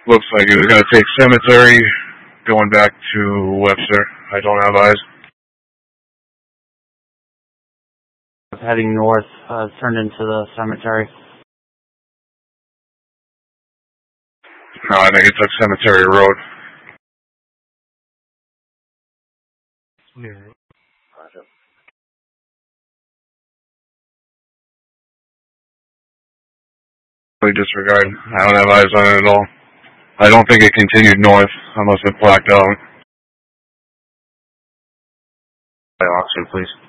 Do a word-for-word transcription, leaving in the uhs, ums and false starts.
Looks like it was going to take Cemetery going back to Webster. I don't have eyes. Heading north, uh, turned into the Cemetery. No, I think it took Cemetery Road. Yeah. Disregard. I don't have eyes on it at all. I don't think it continued north unless it blacked out. Officer, please.